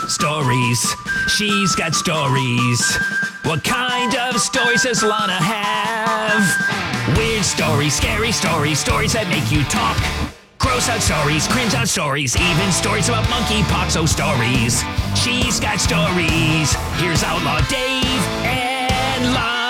Stories. She's got stories. What kind of stories does Lana have? Weird stories, scary stories, stories that make you talk. Gross out stories, cringe out stories, even stories about monkeypox. Oh, stories. She's got stories. Here's Outlaw Dave and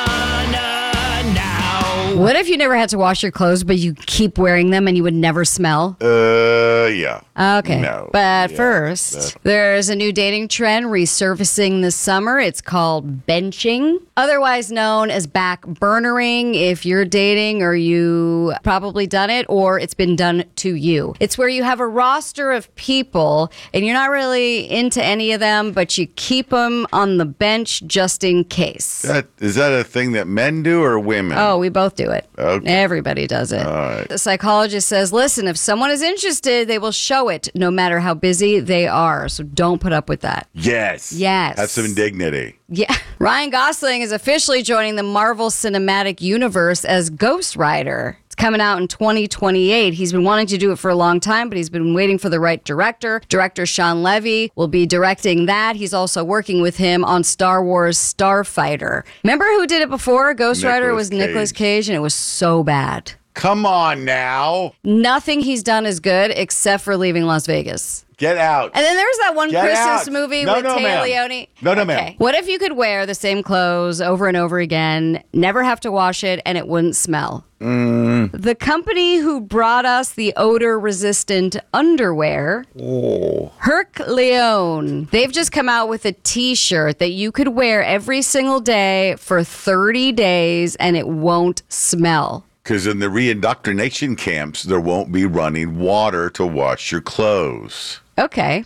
Lana now. What if you never had to wash your clothes, but you keep wearing them and you would never smell? Yeah. Okay. No. But Yeah. first, there's a new dating trend resurfacing this summer. It's called benching, otherwise known as back burnering. If you're dating or you probably done it or it's been done to you. It's where you have a roster of people and you're not really into any of them, but you keep them on the bench just in case. Is that a thing that men do or women? Oh, we both do it. Okay. Everybody does it. All right. The psychologist says, listen, if someone is interested, they will show it no matter how busy they are. So don't put up with that. Yes. Yes. Have some dignity. Yeah. Ryan Gosling is officially joining the Marvel Cinematic Universe as Ghost Rider. It's coming out in 2028. He's been wanting to do it for a long time, but he's been waiting for the right director. Director Sean Levy will be directing that. He's also working with him on Star Wars Starfighter. Remember who did it before? Ghost Rider was Nicolas Cage, and it was so bad. Come on now. Nothing he's done is good except for leaving Las Vegas. Get out. And then there's that one Get Christmas out. movie No, with no, Téa ma'am. Leone. No, ma'am. What if you could wear the same clothes over and over again, never have to wash it, and it wouldn't smell? The company who brought us the odor-resistant underwear, Herc Leone, they've just come out with a T-shirt that you could wear every single day for 30 days, and it won't smell. Because in the reindoctrination camps, there won't be running water to wash your clothes. Okay.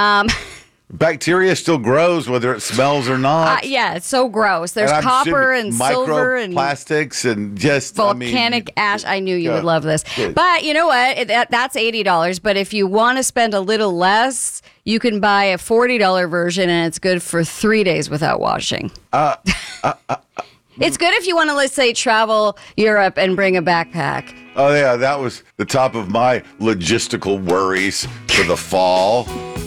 Bacteria still grows whether it smells or not. Yeah, it's so gross. There's I'm copper and silver and microplastics and just volcanic ash. I knew you would love this. Good. But you know what? That's $80. But if you want to spend a little less, you can buy a $40 version, and it's good for 3 days without washing. It's good if you want to, let's say, travel Europe and bring a backpack. Oh, yeah, that was the top of my logistical worries for the fall.